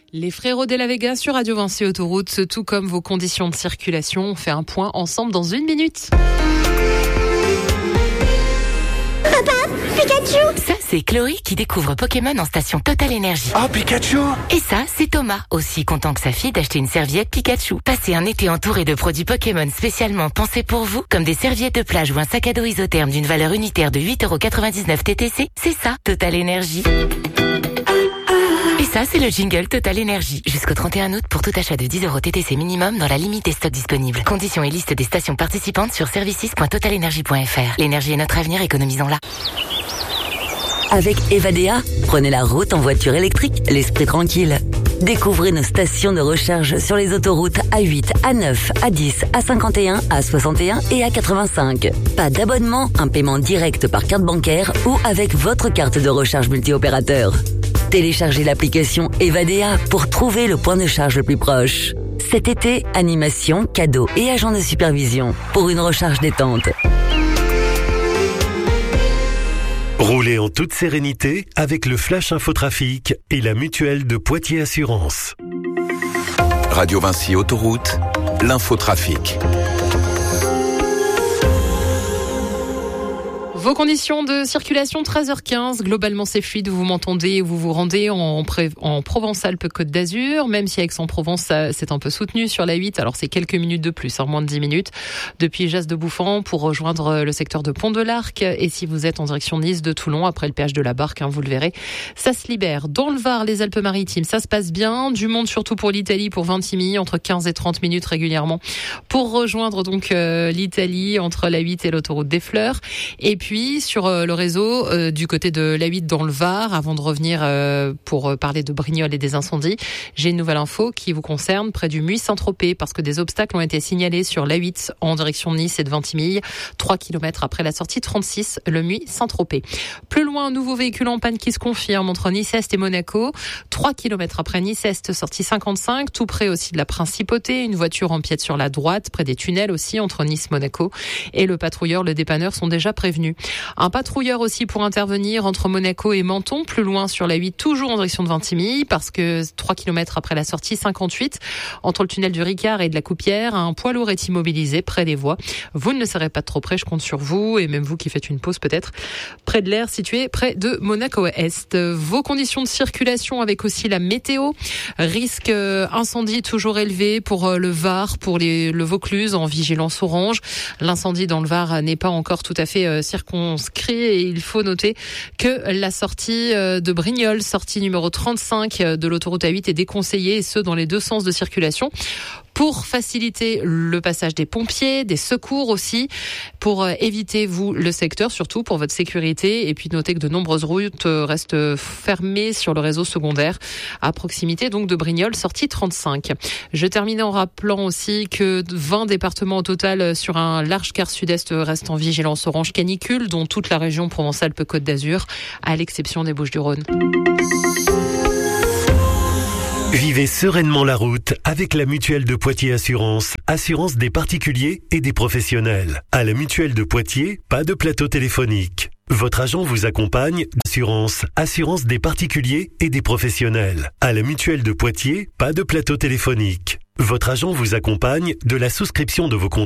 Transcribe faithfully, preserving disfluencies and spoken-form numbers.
Les Frérots de la Vega sur Radio Vinci Autoroute, tout comme vos conditions de circulation. On fait un point ensemble dans une minute. Papa, Pikachu! Ça, c'est Chloé qui découvre Pokémon en station Total Énergie. Oh, Pikachu! Et ça, c'est Thomas, aussi content que sa fille d'acheter une serviette Pikachu. Passez un été entouré de produits Pokémon spécialement pensés pour vous, comme des serviettes de plage ou un sac à dos isotherme d'une valeur unitaire de huit euros quatre-vingt-dix-neuf T T C. C'est ça, Total Énergie. Et ça, c'est le jingle Total Énergie. Jusqu'au trente et un août pour tout achat de dix euros T T C minimum dans la limite des stocks disponibles. Conditions et liste des stations participantes sur services point total énergie point f r. L'énergie est notre avenir, économisons-la. Avec Evadea, prenez la route en voiture électrique, l'esprit tranquille. Découvrez nos stations de recharge sur les autoroutes A huit, A neuf, A dix, A cinquante et un, A soixante et un et A quatre-vingt-cinq. Pas d'abonnement, un paiement direct par carte bancaire ou avec votre carte de recharge multi-opérateur. Téléchargez l'application Evadea pour trouver le point de charge le plus proche. Cet été, animation, cadeaux et agents de supervision pour une recharge détente. Roulez en toute sérénité avec le Flash Infotrafic et la mutuelle de Poitiers Assurance. Radio Vinci Autoroute, l'infotrafic. Vos conditions de circulation, treize heures quinze. Globalement, c'est fluide. Vous m'entendez, vous vous rendez en, Pré- en Provence-Alpes-Côte d'Azur. Même si Aix-en-Provence, ça, c'est un peu soutenu sur la huit. Alors, c'est quelques minutes de plus, en moins de dix minutes. Depuis Jas-de-Bouffan pour rejoindre le secteur de Pont-de-l'Arc. Et si vous êtes en direction Nice de Toulon, après le péage de la Barque, hein, vous le verrez, ça se libère. Dans le Var, les Alpes-Maritimes, ça se passe bien. Du monde surtout pour l'Italie, pour Vintimille, entre quinze et trente minutes régulièrement. Pour rejoindre donc euh, l'Italie, entre la huit et l'autoroute des Fleurs. Et puis, Puis sur le réseau euh, du côté de l'A huit dans le Var, avant de revenir euh, pour parler de Brignoles et des incendies, j'ai une nouvelle info qui vous concerne près du Muy-Saint-Tropez parce que des obstacles ont été signalés sur l'A huit en direction de Nice et de Vintimille, trois kilomètres après la sortie trente-six, le Muy-Saint-Tropez. Plus loin, un nouveau véhicule en panne qui se confirme entre Nice-Est et Monaco, trois kilomètres après Nice-Est, sortie cinquante-cinq, tout près aussi de la Principauté, une voiture empiète sur la droite, près des tunnels aussi entre Nice-Monaco et le patrouilleur, le dépanneur sont déjà prévenus. Un patrouilleur aussi pour intervenir entre Monaco et Menton, plus loin sur la huit, toujours en direction de Vintimille, parce que trois kilomètres après la sortie cinquante-huit, entre le tunnel du Ricard et de la Coupière, un poids lourd est immobilisé près des voies. Vous ne serez pas trop près, je compte sur vous, et même vous qui faites une pause peut-être, près de l'air situé près de Monaco-Est. Vos conditions de circulation avec aussi la météo, risque incendie toujours élevé pour le Var, pour les, le Vaucluse en vigilance orange. L'incendie dans le Var n'est pas encore tout à fait euh, circonscrit et il faut noter que la sortie de Brignoles, sortie numéro trente-cinq de l'autoroute A huit est déconseillée et ce dans les deux sens de circulation pour faciliter le passage des pompiers, des secours aussi, pour éviter vous le secteur, surtout pour votre sécurité et puis notez que de nombreuses routes restent fermées sur le réseau secondaire à proximité donc de Brignoles, sortie trente-cinq. Je termine en rappelant aussi que vingt départements au total sur un large quart sud-est restent en vigilance orange canicule, dont toute la région Provence-Alpes-Côte d'Azur, à l'exception des Bouches-du-Rhône. Vivez sereinement la route avec la mutuelle de Poitiers Assurance. Assurance des particuliers et des professionnels. À la mutuelle de Poitiers, pas de plateau téléphonique. Votre agent vous accompagne d'assurance. Assurance des particuliers et des professionnels. À la mutuelle de Poitiers, pas de plateau téléphonique. Votre agent vous accompagne de la souscription de vos contrats.